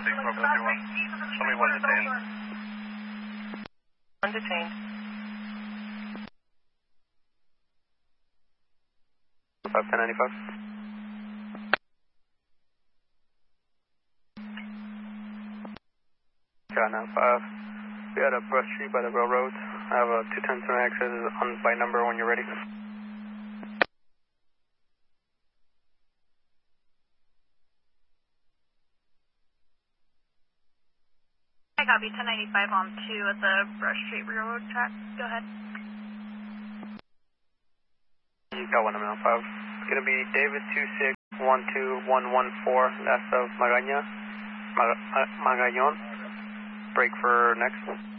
Only one detained. One detained. 1095. John 5. We had a brush street by the railroad. I have a 210 access on by number when you're ready. I copy 1095 on 2 at the Brush Street Railroad track. Go ahead. You got 1 on 5. It's going to be David 2612114, that's of Magañon. Break for next.